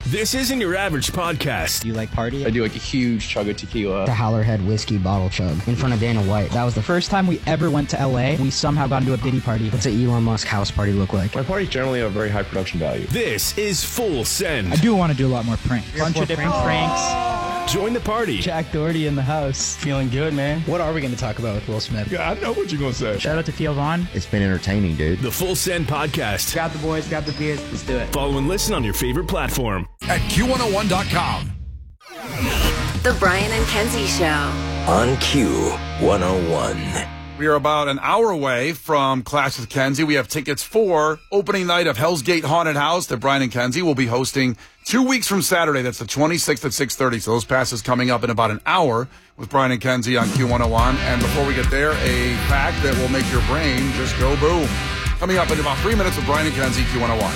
This isn't your average podcast. Do you like party? I do like a huge chug of tequila. The Howlerhead whiskey bottle chug in front of Dana White. That was the First time we ever went to LA, we somehow got into a Diddy party. What's an Elon Musk house party look like? My parties generally have a very high production value. This is Full Send. I do want to do a lot more pranks. Bunch of different pranks. Join the party. Jack Doherty in the house. Feeling good, man. What are we going to talk about with Will Smith? Yeah, I know what you're going to say. Shout out to Theo Vaughn. It's been entertaining, dude. The Full Send podcast. Grab the boys, grab the beers, let's do it. Follow and listen on your favorite platform. At Q101.com. The Brian and Kenzie Show. On Q101. We are about an hour away from Clash with Kenzie. We have tickets for opening night of Hell's Gate Haunted House that Brian and Kenzie will be hosting 2 weeks from Saturday. That's the 26th at 6:30. So those passes coming up in about an hour with Brian and Kenzie on Q101. And before we get there, a fact that will make your brain just go boom. Coming up in about 3 minutes with Brian and Kenzie, Q101.